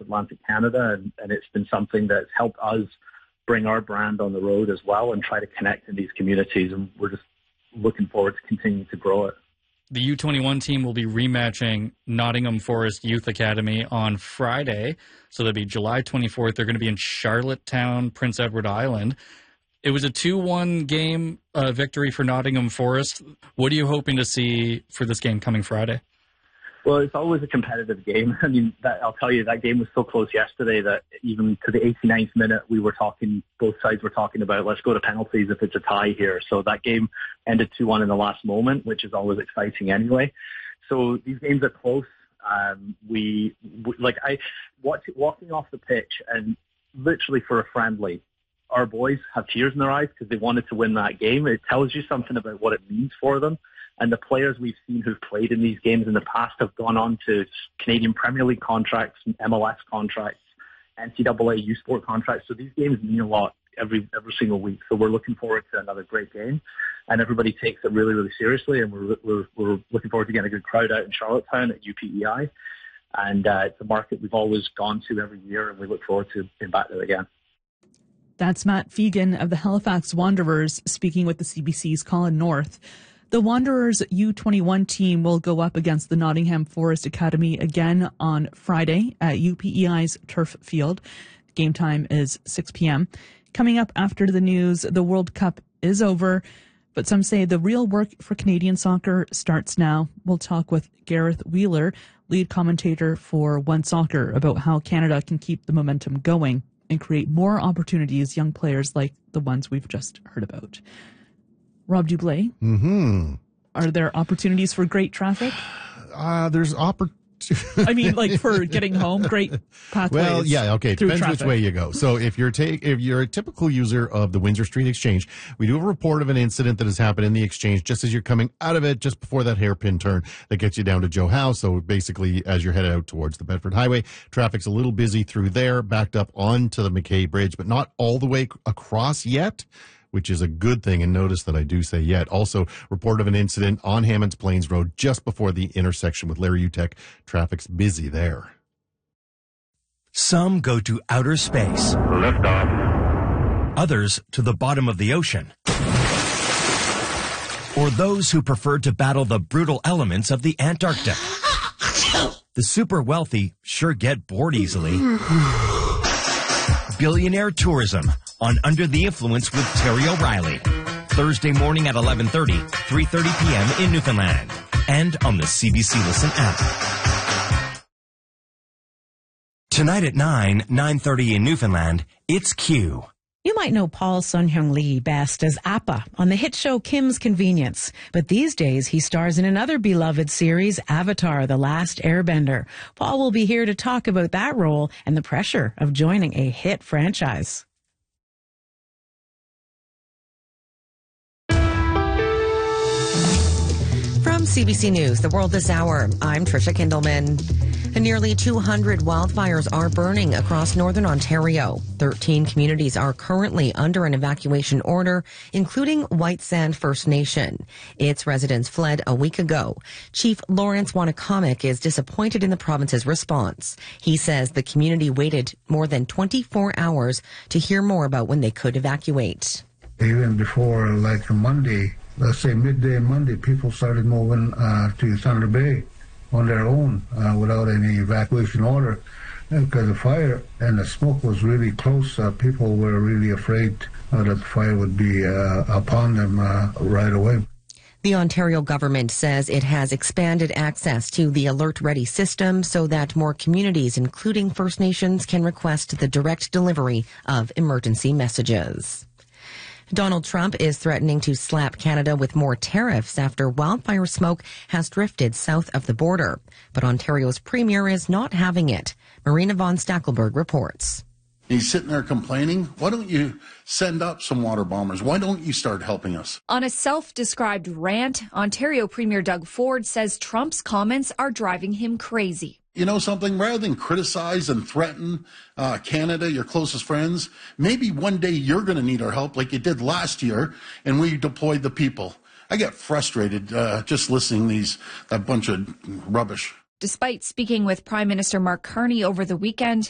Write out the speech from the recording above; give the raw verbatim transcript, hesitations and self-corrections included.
Atlantic Canada, and, and it's been something that's helped us bring our brand on the road as well and try to connect in these communities, and we're just looking forward to continuing to grow it. The U twenty-one team will be rematching Nottingham Forest Youth Academy on Friday, so that'll be July twenty-fourth. They're going to be in Charlottetown, Prince Edward Island. It was a two one game uh, victory for Nottingham Forest. What are you hoping to see for this game coming Friday? Well, it's always a competitive game. I mean, that, I'll tell you, that game was so close yesterday that even to the eighty-ninth minute, we were talking, both sides were talking about, let's go to penalties if it's a tie here. So that game ended two one in the last moment, which is always exciting anyway. So these games are close. Um, we, we, like, I, watch, walking off the pitch and literally for a friendly, our boys have tears in their eyes because they wanted to win that game. It tells you something about what it means for them. And the players we've seen who've played in these games in the past have gone on to Canadian Premier League contracts, M L S contracts, N C double A U Sport contracts. So these games mean a lot every every single week. So we're looking forward to another great game. And everybody takes it really, really seriously. And we're we're, we're looking forward to getting a good crowd out in Charlottetown at U P E I. And uh, it's a market we've always gone to every year, and we look forward to being back there again. That's Matt Fegan of the Halifax Wanderers speaking with the C B C's Colin North. The Wanderers U twenty-one team will go up against the Nottingham Forest Academy again on Friday at U P E I's Turf Field. Game time is six p.m. Coming up after the news, the World Cup is over, but some say the real work for Canadian soccer starts now. We'll talk with Gareth Wheeler, lead commentator for One Soccer, about how Canada can keep the momentum going and create more opportunities young players like the ones we've just heard about. Rob Dublé, mm-hmm. Are there opportunities for great traffic? Uh, there's opportunities. I mean, like for getting home, great pathways. Well, yeah, okay. Depends traffic. Which way you go. So if you're take if you're a typical user of the Windsor Street Exchange, we do have a report of an incident that has happened in the Exchange just as you're coming out of it, just before that hairpin turn that gets you down to Joe Howe. So basically, as you're headed out towards the Bedford Highway, traffic's a little busy through there, backed up onto the McKay Bridge, but not all the way across yet, which is a good thing. And notice that I do say yet. Also, report of an incident on Hammonds Plains Road just before the intersection with Larry Utek. Traffic's busy there. Some go to outer space. Lift off. Others to the bottom of the ocean. Or those who prefer to battle the brutal elements of the Antarctic. The super wealthy sure get bored easily. Billionaire tourism on Under the Influence with Terry O'Reilly. Thursday morning at eleven thirty, three thirty p.m. in Newfoundland. And on the C B C Listen app. Tonight at nine, nine thirty in Newfoundland, it's Q. You might know Paul Sun-Hyung Lee best as Appa on the hit show Kim's Convenience. But these days, he stars in another beloved series, Avatar: The Last Airbender. Paul will be here to talk about that role and the pressure of joining a hit franchise. From C B C News, The World This Hour, I'm Tricia Kindleman. Nearly two hundred wildfires are burning across northern Ontario. thirteen communities are currently under an evacuation order, including White Sand First Nation. Its residents fled a week ago. Chief Lawrence Wanacomic is disappointed in the province's response. He says the community waited more than twenty-four hours to hear more about when they could evacuate. Even before, like Monday, let's say midday Monday, people started moving uh, to Thunder Bay on their own uh, without any evacuation order because the fire and the smoke was really close. Uh, people were really afraid uh, that the fire would be uh, upon them uh, right away. The Ontario government says it has expanded access to the Alert Ready system so that more communities, including First Nations, can request the direct delivery of emergency messages. Donald Trump is threatening to slap Canada with more tariffs after wildfire smoke has drifted south of the border. But Ontario's premier is not having it. Marina von Stackelberg reports. He's sitting there complaining. Why don't you send up some water bombers? Why don't you start helping us? On a self-described rant, Ontario Premier Doug Ford says Trump's comments are driving him crazy. You know something? Rather than criticize and threaten uh, Canada, your closest friends, maybe one day you're going to need our help like you did last year, and we deployed the people. I get frustrated uh, just listening to these, that bunch of rubbish. Despite speaking with Prime Minister Mark Carney over the weekend,